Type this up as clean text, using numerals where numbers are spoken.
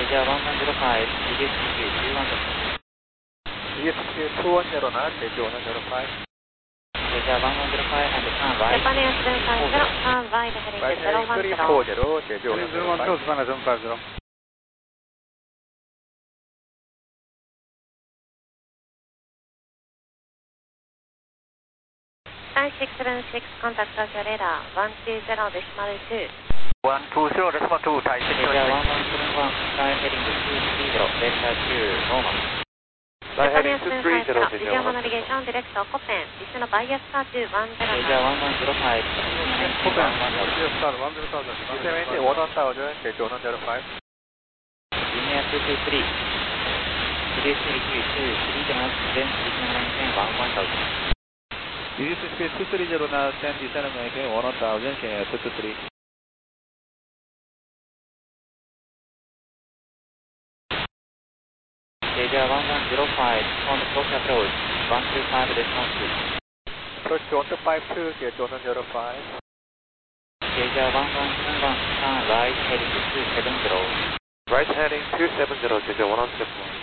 Asia 1105, ESQ 21. ESQ 2109, Jeju 1105. Asia 1105 and turn right. Japan 750, turn right heading Right to heading 010. 340, Jeju 010, 1105. Savannah 750. 5676, contact Tokyo radar 120.2. 120.2, Thai Asia 1171, sky heading to 230, Delta 2, normal. Right Japan heading 750, to 300, visual navigation, direct Koppen, descend bias star to 105. Asia 1105, Koppen, 1110. 1000, 1000. Descend 1000, Jeju 1105. Linear 223. ESQ 230 knots, then descend maintain 11,000. ESQ 230 knots, then descend and maintain 1000, Chennai 223. Asia 1105, on the close approach, 125 decimal 2. Approach 152, Jeju 1105. Asia 1171, turn right heading to 270. Right heading 270, Jeju 1171.